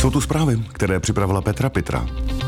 Jsou tu zprávy, které připravila Petra Pitra.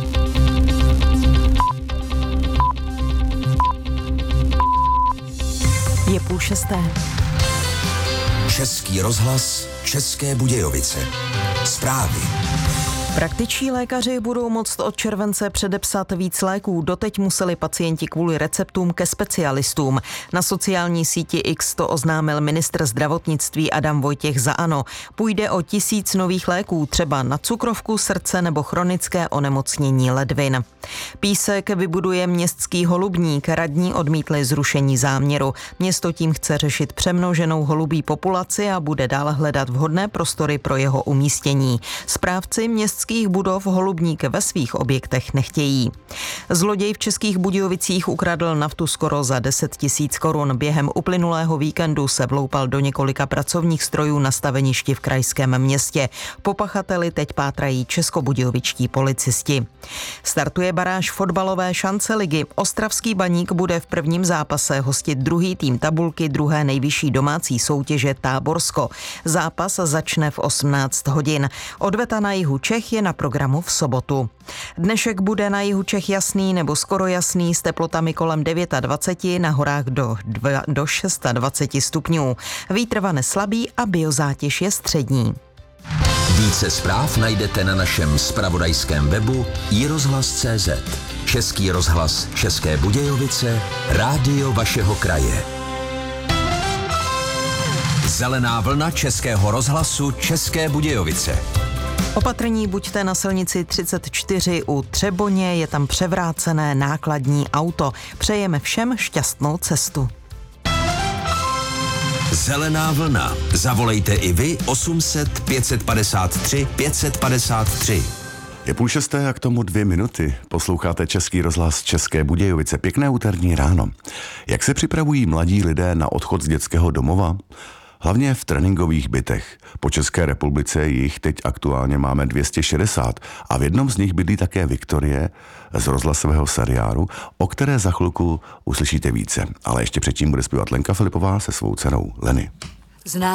Je 5:30. Český rozhlas, České Budějovice. Zprávy. Praktičtí lékaři budou moct od července předepsat víc léků. Doteď museli pacienti kvůli receptům ke specialistům. Na sociální síti X to oznámil ministr zdravotnictví Adam Vojtěch za ANO. Půjde o 1000 nových léků, třeba na cukrovku, srdce nebo chronické onemocnění ledvin. Písek vybuduje městský holubník. Radní odmítli zrušení záměru. Město tím chce řešit přemnoženou holubí populaci a bude dál hledat vhodné prostory pro jeho umístění. Správci městských budov holubník ve svých objektech nechtějí. Zloděj v Českých Budějovicích ukradl naftu skoro za 10 000 korun. Během uplynulého víkendu se vloupal do několika pracovních strojů na staveništi v krajském městě. Po pachateli teď pátrají českobudějovičtí policisti. Startuje baráž fotbalové šance ligy. Ostravský Baník bude v prvním zápase hostit druhý tým tabulky druhé nejvyšší domácí soutěže Táborsko. Zápas začne v 18 hodin. Odveta na jihu Čech je na programu v sobotu. Dnešek bude na jihu Čech jasný nebo skoro jasný s teplotami kolem 29, na horách do 26 stupňů. Vítr vane slabý a biozátěž je střední. Více zpráv najdete na našem zpravodajském webu iRozhlas.cz. Český rozhlas, České Budějovice, rádio vašeho kraje. Zelená vlna Českého rozhlasu, České Budějovice. Opatrní buďte na silnici 34 u Třeboně, je tam převrácené nákladní auto. Přejeme všem šťastnou cestu. Zelená vlna. Zavolejte i vy 800 553 553. Je 5:30 a k tomu 2 minuty. Posloucháte Český rozhlas České Budějovice. Pěkné úterní ráno. Jak se připravují mladí lidé na odchod z dětského domova? Hlavně v tréninkových bytech. Po České republice jich teď aktuálně máme 260 a v jednom z nich bydlí také Viktorie z rozhlasového seriálu, o které za chvilku uslyšíte více. Ale ještě předtím bude zpívat Lenka Filipová se svou dcerou Leny.